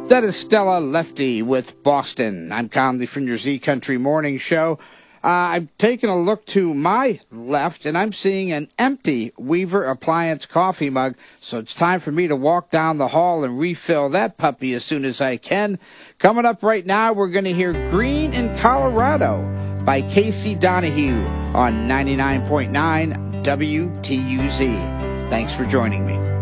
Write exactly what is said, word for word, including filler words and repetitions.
That is Stella Lefty with Boston. I'm Conley from your Z Country Morning Show. Uh, I'm taking a look to my left, and I'm seeing an empty Weaver Appliance coffee mug, so it's time for me to walk down the hall and refill that puppy as soon as I can. Coming up right now, we're going to hear Green in Colorado by Casey Donahue on ninety-nine point nine W T U Z. Thanks for joining me.